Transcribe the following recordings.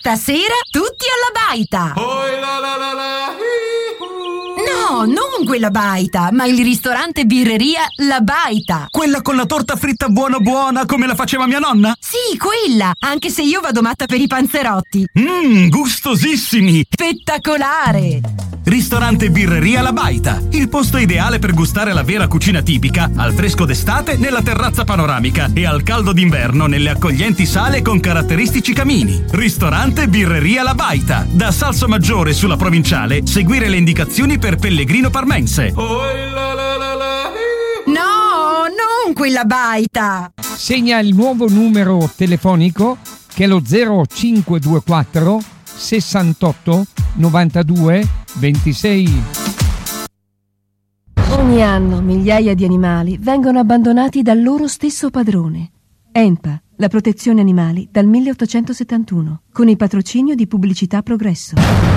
Stasera tutti alla baita! Poi la la la la. No, non quella baita, ma il ristorante birreria La Baita. Quella con la torta fritta buona buona come la faceva mia nonna? Sì, quella, anche se io vado matta per i panzerotti. Gustosissimi! Spettacolare! Ristorante birreria La Baita, il posto ideale per gustare la vera cucina tipica, al fresco d'estate nella terrazza panoramica e al caldo d'inverno nelle accoglienti sale con caratteristici camini. Ristorante birreria La Baita, da Salsomaggiore sulla Provinciale, seguire le indicazioni per Pellegrino Parmense. Poi la la la la. No, non quella baita! Segna il nuovo numero telefonico che è lo 0524 68 92 26. Ogni anno migliaia di animali vengono abbandonati dal loro stesso padrone. ENPA, la protezione animali dal 1871, con il patrocinio di Pubblicità Progresso.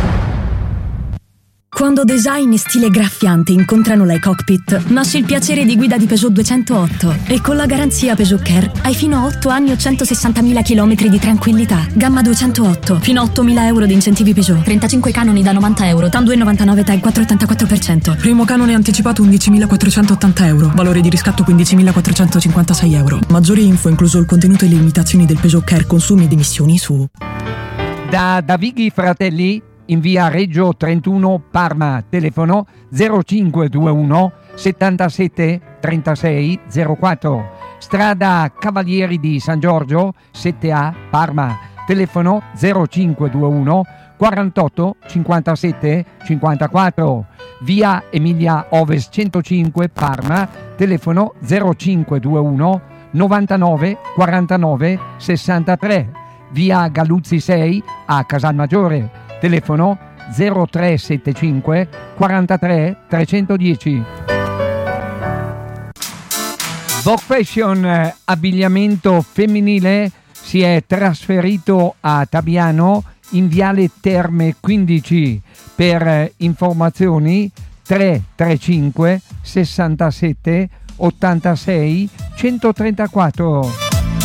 Quando design e stile graffiante incontrano la cockpit, nasce il piacere di guida di Peugeot 208 e con la garanzia Peugeot Care hai fino a 8 anni o 160.000 km di tranquillità. Gamma 208, fino a 8.000 euro di incentivi Peugeot, 35 canoni da 90 euro, TAN 2,99 TAG 4,84%. Primo canone anticipato 11.480 euro, valore di riscatto 15.456 euro. Maggiori info incluso il contenuto e le limitazioni del Peugeot Care consumi ed emissioni su Da Davighi Fratelli in via Reggio 31 Parma, telefono 0521 77 36 04, strada Cavalieri di San Giorgio 7A Parma, telefono 0521 48 57 54, via Emilia Ovest 105 Parma, telefono 0521 99 49 63, via Galluzzi 6 a Casalmaggiore, telefono 0375 43 310. Vogue Fashion abbigliamento femminile si è trasferito a Tabiano in viale Terme 15. Per informazioni 335 67 86 134.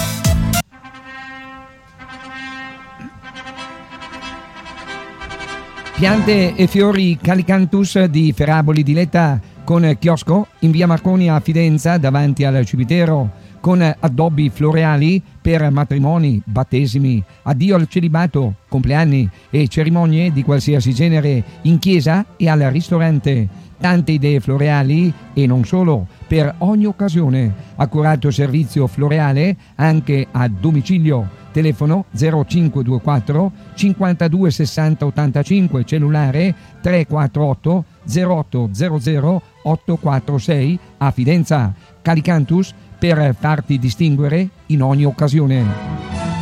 Piante e fiori Calicanthus di Ferraboli di Letta, con chiosco in via Marconi a Fidenza davanti al cimitero, con addobbi floreali per matrimoni, battesimi, addio al celibato, compleanni e cerimonie di qualsiasi genere, in chiesa e al ristorante. Tante idee floreali e non solo, per ogni occasione. Accurato servizio floreale anche a domicilio. Telefono 0524 52 60 85, cellulare 348 0800 846 a Fidenza. Calicanthus, per farti distinguere in ogni occasione.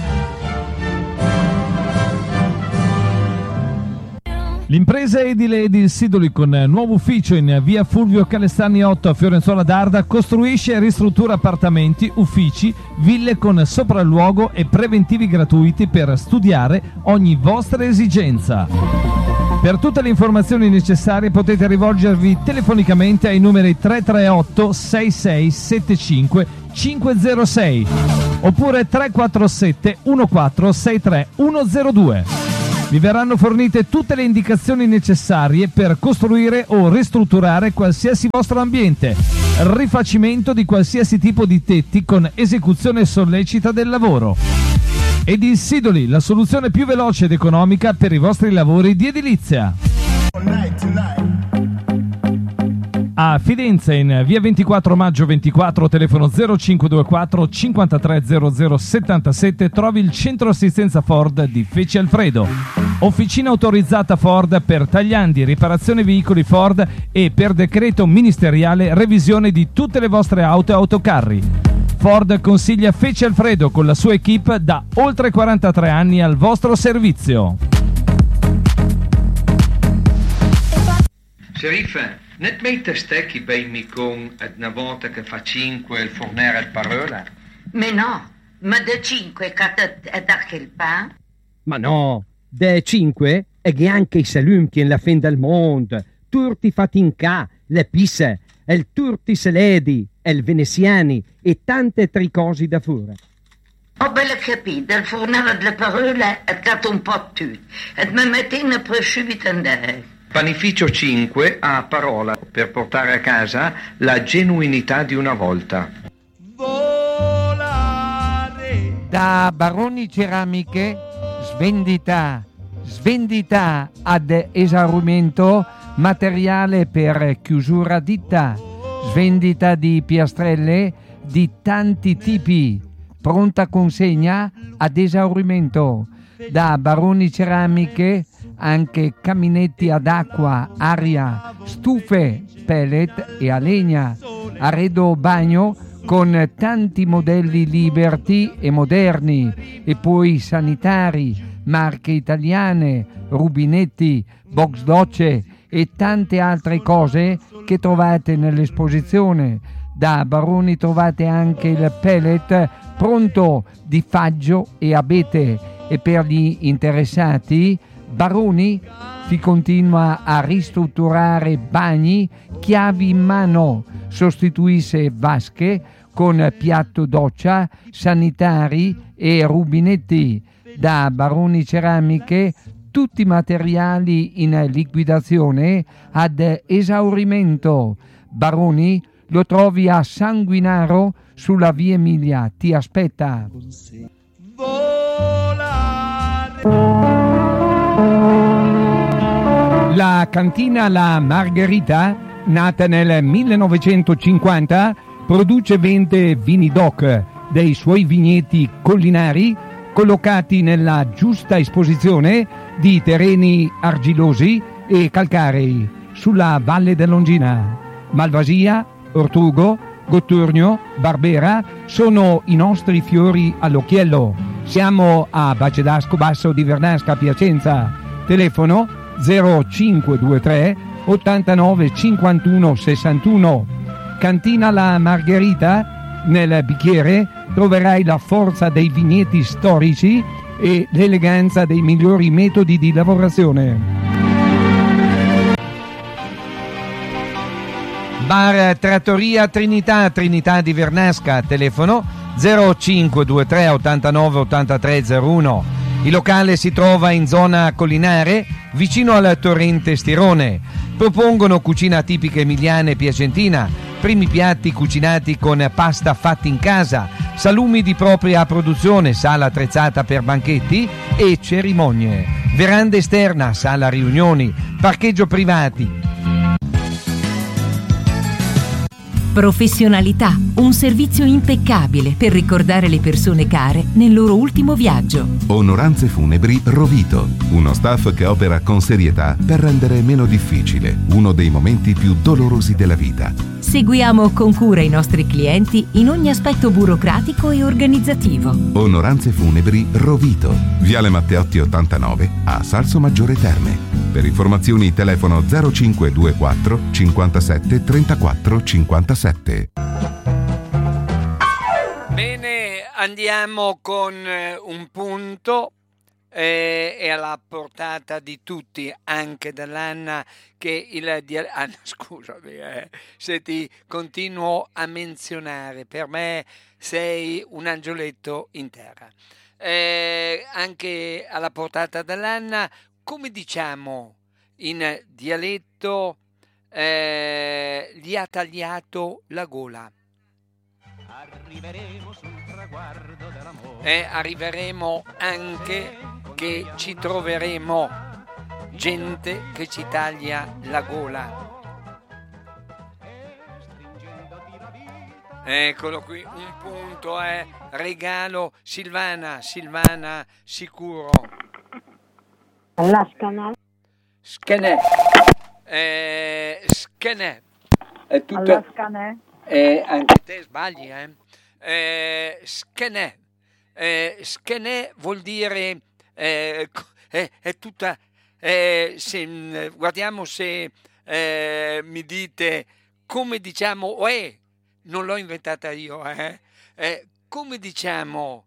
L'impresa edile Edil Sidoli, con nuovo ufficio in via Fulvio Calestani 8 a Fiorenzuola d'Arda, costruisce e ristruttura appartamenti, uffici, ville con sopralluogo e preventivi gratuiti per studiare ogni vostra esigenza. Per tutte le informazioni necessarie potete rivolgervi telefonicamente ai numeri 338 6675 506 oppure 347 1463 102. Vi verranno fornite tutte le indicazioni necessarie per costruire o ristrutturare qualsiasi vostro ambiente, rifacimento di qualsiasi tipo di tetti con esecuzione sollecita del lavoro. Edil Sidoli, la soluzione più veloce ed economica per i vostri lavori di edilizia. A Fidenza in via 24 maggio 24, telefono 0524 530077, trovi il centro assistenza Ford di Feci Alfredo. Officina autorizzata Ford per tagliandi, riparazione veicoli Ford e per decreto ministeriale revisione di tutte le vostre auto e autocarri. Ford consiglia Feci Alfredo con la sua equipe da oltre 43 anni al vostro servizio. Sheriff, net mette stecchi bei mi con una volta che fa 5 il fornere il parola? Mais no, ma de 5 è da che il pan? Ma no, de 5 è che anche i salumi la fin del mondo, tutti fatti in ca, le pisse, il turti seledi, il veneziani e tante altre cose da fuori. Ho belle capito, il fornello delle parole è dato un po' tutto e mi metteva prosciutto in dai. Panificio 5 ha parola per portare a casa la genuinità di una volta. Da Baroni Ceramiche, svendita ad esaurimento, materiale per chiusura ditta, svendita di piastrelle di tanti tipi, pronta consegna ad esaurimento. Da Baroni Ceramiche anche caminetti ad acqua, aria, stufe, pellet e a legna, arredo bagno con tanti modelli Liberty e moderni, e poi sanitari, marche italiane, rubinetti, box docce e tante altre cose che trovate nell'esposizione. Da Baroni trovate anche il pellet pronto di faggio e abete, e per gli interessati Baroni si continua a ristrutturare bagni, chiavi in mano, sostituisce vasche con piatto doccia, sanitari e rubinetti. Da Baroni Ceramiche tutti i materiali in liquidazione ad esaurimento. Baroni lo trovi a Sanguinaro sulla via Emilia, ti aspetta. La cantina La Margherita, nata nel 1950, produce e vende vini DOC dei suoi vigneti collinari collocati nella giusta esposizione di terreni argilosi e calcarei sulla Valle dell'Ongina. Malvasia, Ortugo, Gotturno, Barbera sono i nostri fiori all'occhiello. Siamo a Bacedasco Basso di Vernasca, Piacenza. Telefono 0523 89 51 61. Cantina La Margherita, nel bicchiere troverai la forza dei vigneti storici e l'eleganza dei migliori metodi di lavorazione. Bar Trattoria Trinità di Vernasca, telefono 0523 89 83 01. Il locale si trova in zona collinare, vicino al torrente Stirone. Propongono cucina tipica emiliana e piacentina, primi piatti cucinati con pasta fatta in casa, salumi di propria produzione, sala attrezzata per banchetti e cerimonie, veranda esterna, sala riunioni, parcheggio privati. Professionalità, un servizio impeccabile per ricordare le persone care nel loro ultimo viaggio. Onoranze Funebri Rovito, uno staff che opera con serietà per rendere meno difficile uno dei momenti più dolorosi della vita. Seguiamo con cura i nostri clienti in ogni aspetto burocratico e organizzativo. Onoranze Funebri Rovito, Viale Matteotti 89 a Salsomaggiore Terme. Per informazioni telefono 0524 57 34 57. Bene, andiamo con un punto. È alla portata di tutti, anche dall'Anna, che Anna, scusami se ti continuo a menzionare, per me sei un angioletto in terra. Anche alla portata dall'Anna, come diciamo in dialetto, gli ha tagliato la gola. Arriveremo sul traguardo dell'amore. Arriveremo anche che ci troveremo gente che ci taglia la gola. Eccolo qui, un punto è regalo Silvana sicuro. La scanale. Scanè. Scanè. È tutto. Alla scanè. Anche te sbagli, Scanè. Scanè vuol dire è tutta. Guardiamo se mi dite come diciamo. Non l'ho inventata io, come diciamo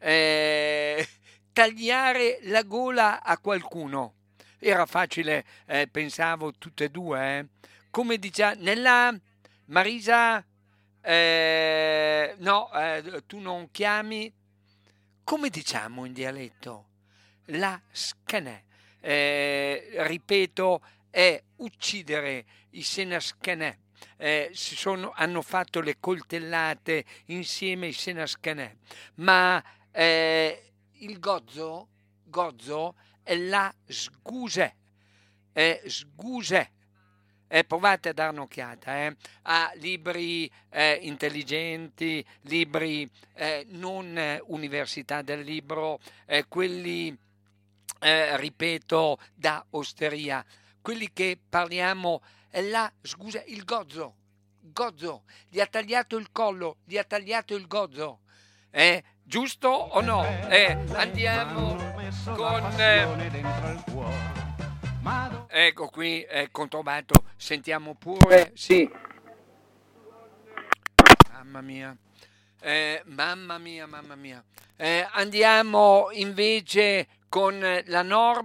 tagliare la gola a qualcuno. Era facile, pensavo tutte e due. Come diciamo nella Marisa, no, tu non chiami. come diciamo in dialetto? La scanè. Ripeto, è uccidere i senascanè. Hanno fatto le coltellate insieme ai senascanè, ma il gozzo è la sguse, sguse. Provate a dare un'occhiata a libri intelligenti, libri non università del libro, quelli ripeto da osteria, quelli che parliamo scusa, il gozzo, gli ha tagliato il collo, gli ha tagliato il gozzo, giusto o no? Andiamo con ecco qui, controllato, sentiamo pure, sì, mamma mia. Andiamo invece con la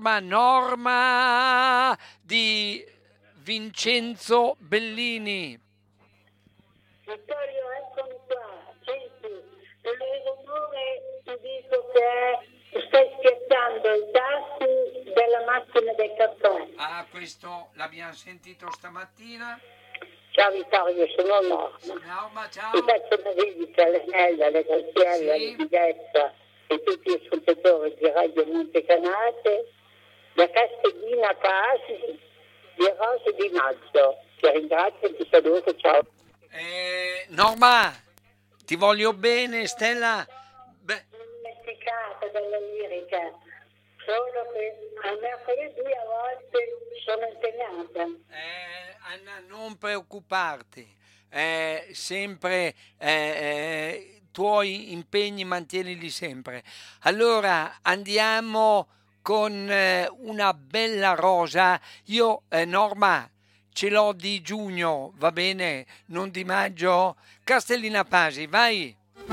norma di Vincenzo Bellini. Vittorio, eccomi qua. Senti, per il rumore ti dico che stai schiacciando i tasti della macchina del caffè. Ah, questo l'abbiamo sentito stamattina. Ciao Vittorio, sono Norma. Ciao. Ti faccio una visita alle Nella, alle Graziella, alle Bidezza e tutti gli ascoltatori di Radio Montecanate, da Castellina Pasi, di Rose di Maggio. Ti ringrazio e ti saluto, ciao. Norma, ti voglio bene, Stella. Dimenticata dalla lirica, solo che a mercoledì a volte sono impegnata. Anna, non preoccuparti, sempre tuoi impegni mantienili sempre. Allora andiamo con una bella rosa. Io Norma ce l'ho di giugno, va bene, non di maggio. Castellina Pasi, vai.